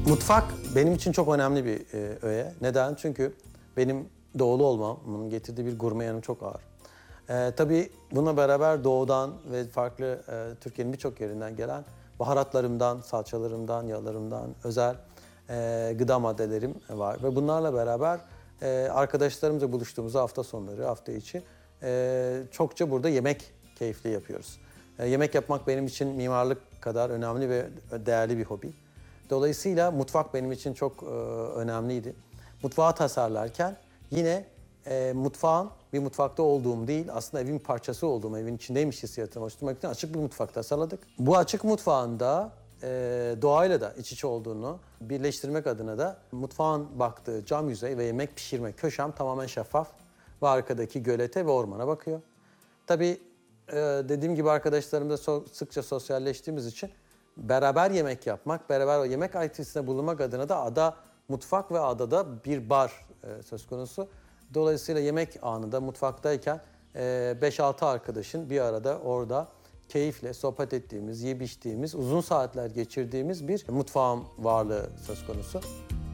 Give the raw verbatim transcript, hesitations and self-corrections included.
Mutfak benim için çok önemli bir e, öğe. Neden? Çünkü benim doğulu olmamın getirdiği bir gurme yanım çok ağır. E, tabii bununla beraber doğudan ve farklı e, Türkiye'nin birçok yerinden gelen baharatlarımdan, salçalarımdan, yağlarımdan özel e, gıda maddelerim var. Ve bunlarla beraber e, arkadaşlarımızla buluştuğumuz hafta sonları, hafta içi e, çokça burada yemek keyifli yapıyoruz. E, yemek yapmak benim için mimarlık kadar önemli ve değerli bir hobi. Dolayısıyla mutfak benim için çok e, önemliydi. Mutfağı tasarlarken yine e, mutfağın bir mutfakta olduğum değil, aslında evin parçası olduğum, evin içindeymiş hissiyatını oluşturmak için açık bir mutfak tasarladık. Bu açık mutfağında e, doğayla da iç içe olduğunu birleştirmek adına da mutfağın baktığı cam yüzey ve yemek pişirme köşem tamamen şeffaf ve arkadaki gölete ve ormana bakıyor. Tabii e, dediğim gibi arkadaşlarımla so sıkça sosyalleştiğimiz için beraber yemek yapmak, beraber o yemek aktivitesinde bulunmak adına da ada, mutfak ve adada bir bar e, söz konusu. Dolayısıyla yemek anında mutfaktayken e, beş altı arkadaşın bir arada orada keyifle sohbet ettiğimiz, yiyip içtiğimiz, uzun saatler geçirdiğimiz bir mutfağın varlığı söz konusu.